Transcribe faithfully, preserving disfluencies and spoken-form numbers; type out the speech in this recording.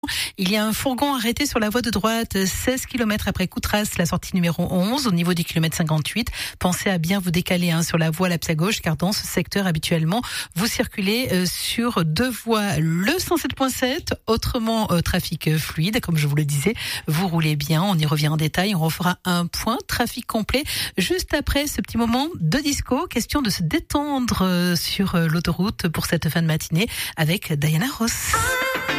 Il y a un fourgon arrêté sur la voie de droite, seize kilomètres après Coutras, la sortie numéro onze, au niveau du kilomètre cinquante-huit. Pensez à bien vous décaler hein, sur la voie Laps à gauche, car dans ce secteur, habituellement, vous circulez euh, sur deux voies. Le cent sept point sept, autrement euh, trafic euh, fluide, comme je vous le disais, vous roulez bien, on y revient en détail, on refera un point, trafic complet, juste après ce petit moment de disco, question de se détendre euh, sur euh, l'autoroute pour cette fin de matinée avec Diana Ross.